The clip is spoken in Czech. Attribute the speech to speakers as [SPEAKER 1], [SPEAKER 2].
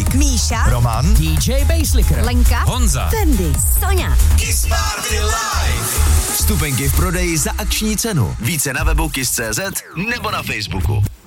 [SPEAKER 1] Dominik,
[SPEAKER 2] Míša,
[SPEAKER 1] Roman,
[SPEAKER 3] DJ Basslicker,
[SPEAKER 2] Lenka,
[SPEAKER 3] Honza,
[SPEAKER 2] Fendi, Soňa.
[SPEAKER 1] Kiss Party Live. Vstupenky v prodeji za akční cenu. Více na webu kiss.cz nebo na Facebooku.